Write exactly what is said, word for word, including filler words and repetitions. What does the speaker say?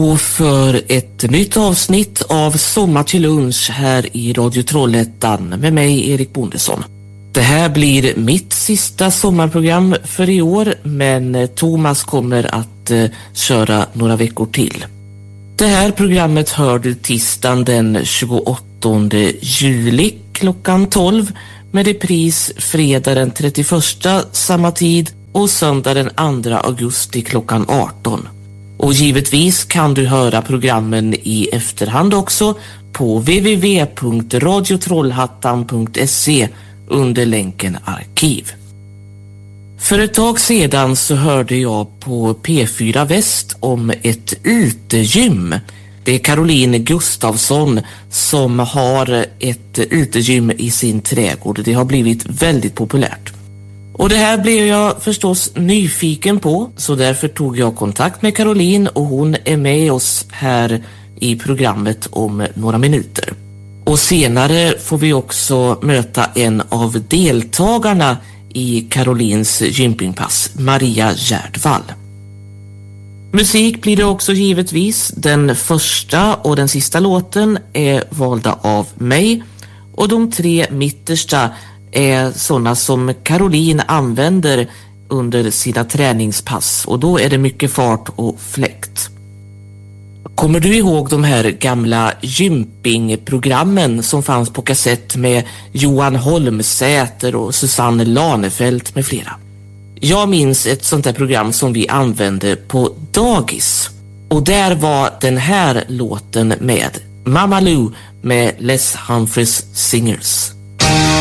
Och för ett nytt avsnitt av Sommar till lunch här i Radio Trollhättan med mig Erik Bondesson. Det här blir mitt sista sommarprogram för i år, men Thomas kommer att eh, köra några veckor till. Det här programmet hör du tisdagen den tjugoåttonde juli klockan tolv med repris fredag den trettioförsta samma tid och söndag den andra augusti klockan arton. Och givetvis kan du höra programmen i efterhand också på w w w punkt radio trollhättan punkt se under länken arkiv. För ett tag sedan så hörde jag på P fyra Väst om ett utegym. Det är Caroline Gustafsson som har ett utegym i sin trädgård. Det har blivit väldigt populärt. Och det här blev jag förstås nyfiken på, så därför tog jag kontakt med Caroline och hon är med oss här i programmet om några minuter. Och senare får vi också möta en av deltagarna i Carolines gympingpass, Maria Gärdvall. Musik blir det också givetvis. Den första och den sista låten är valda av mig och de tre mittersta är sådana som Caroline använder under sina träningspass, och då är det mycket fart och fläkt. Kommer du ihåg de här gamla gympingprogrammen som fanns på kassett med Johan Holmsäter och Susanne Lanefelt med flera? Jag minns ett sånt där program som vi använde på dagis, och där var den här låten med, Mamma Lou med Les Humphreys Singers.